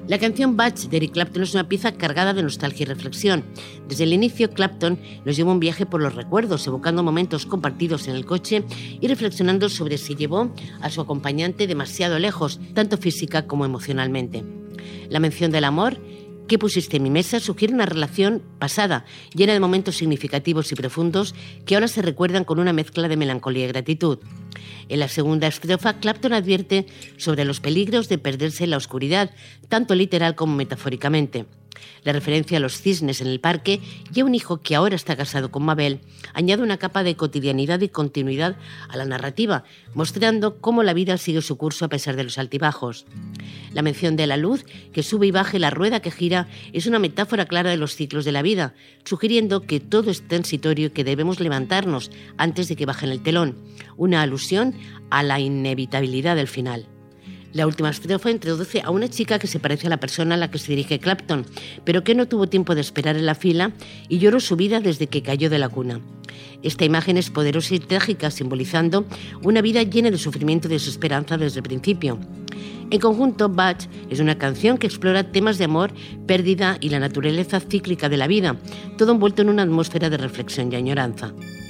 La canción Bach de Eric Clapton es una pieza cargada de nostalgia y reflexión. Desde el inicio, Clapton nos lleva un viaje por los recuerdos, evocando momentos compartidos en el coche y reflexionando sobre si llevó a su acompañante demasiado lejos, tanto física como emocionalmente. La mención del amor que pusiste en mi mesa sugiere una relación pasada, llena de momentos significativos y profundos que ahora se recuerdan con una mezcla de melancolía y gratitud. En la segunda estrofa, Clapton advierte sobre los peligros de perderse en la oscuridad, tanto literal como metafóricamente. La referencia a los cisnes en el parque y a un hijo que ahora está casado con Mabel añade una capa de cotidianidad y continuidad a la narrativa, mostrando cómo la vida sigue su curso a pesar de los altibajos. La mención de la luz que sube y baja y la rueda que gira es una metáfora clara de los ciclos de la vida, sugiriendo que todo es transitorio y que debemos levantarnos antes de que bajen el telón, una alusión a la inevitabilidad del final. La última estrofa introduce a una chica que se parece a la persona a la que se dirige Clapton, pero que no tuvo tiempo de esperar en la fila y lloró su vida desde que cayó de la cuna. Esta imagen es poderosa y trágica, simbolizando una vida llena de sufrimiento y desesperanza desde el principio. En conjunto, Bach es una canción que explora temas de amor, pérdida y la naturaleza cíclica de la vida, todo envuelto en una atmósfera de reflexión y añoranza.